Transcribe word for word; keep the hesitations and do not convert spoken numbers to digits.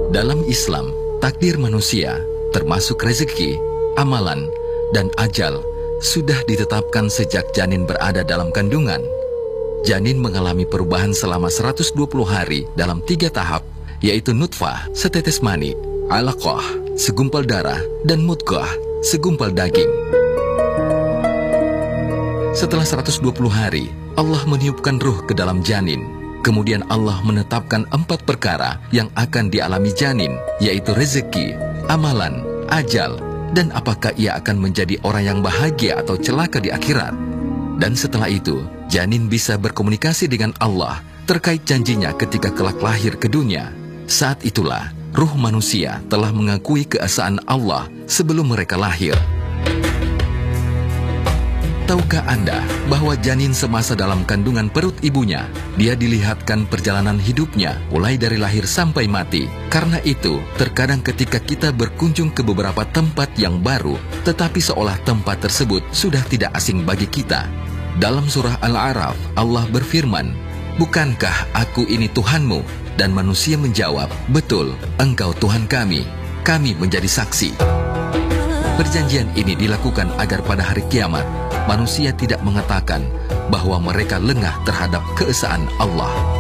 Dalam Islam, takdir manusia, termasuk rezeki, amalan, dan ajal, sudah ditetapkan sejak janin berada dalam kandungan. Janin mengalami perubahan selama seratus dua puluh hari dalam tiga tahap, yaitu nutfah, setetes mani, alaqah, segumpal darah, dan mudghah, segumpal daging. Setelah seratus dua puluh hari, Allah meniupkan ruh ke dalam janin. Kemudian Allah menetapkan empat perkara yang akan dialami janin, yaitu rezeki, amalan, ajal, dan apakah ia akan menjadi orang yang bahagia atau celaka di akhirat. Dan setelah itu, janin bisa berkomunikasi dengan Allah terkait janjinya ketika kelak lahir ke dunia. Saat itulah, ruh manusia telah mengakui keesaan Allah sebelum mereka lahir. Tahukah Anda bahwa janin semasa dalam kandungan perut ibunya, dia dilihatkan perjalanan hidupnya mulai dari lahir sampai mati. Karena itu, terkadang ketika kita berkunjung ke beberapa tempat yang baru, tetapi seolah tempat tersebut sudah tidak asing bagi kita. Dalam surah Al-A'raf, Allah berfirman, "Bukankah aku ini Tuhanmu?" Dan manusia menjawab, "Betul, engkau Tuhan kami. Kami menjadi saksi." Perjanjian ini dilakukan agar pada hari kiamat, manusia tidak mengatakan bahwa mereka lengah terhadap keesaan Allah.